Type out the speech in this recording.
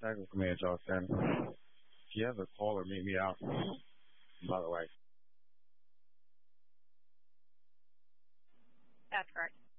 Tactical Command, y'all stand. If you have a caller, meet me out. By the way. That's correct.